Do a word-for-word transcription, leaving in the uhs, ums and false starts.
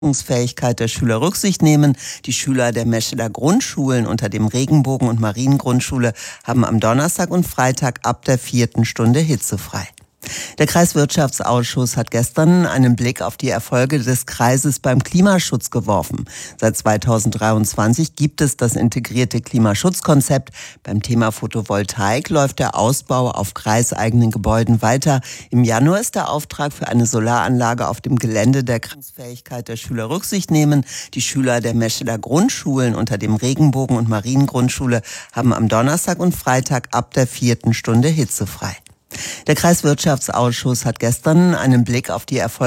Fähigkeit der Schüler Rücksicht nehmen. Die Schüler der Mescheder Grundschulen unter dem Regenbogen- und Mariengrundschule haben am Donnerstag und Freitag ab der vierten Stunde hitzefrei. Der Kreiswirtschaftsausschuss hat gestern einen Blick auf die Erfolge des Kreises beim Klimaschutz geworfen. Seit zweitausenddreiundzwanzig gibt es das integrierte Klimaschutzkonzept. Beim Thema Photovoltaik läuft der Ausbau auf kreiseigenen Gebäuden weiter. Im Januar ist der Auftrag für eine Solaranlage auf dem Gelände der Fähigkeit der Schüler Rücksicht nehmen. Die Schüler der Mescheder Grundschulen unter dem Regenbogen- und Mariengrundschule haben am Donnerstag und Freitag ab der vierten Stunde hitzefrei. Der Kreiswirtschaftsausschuss hat gestern einen Blick auf die Erfolge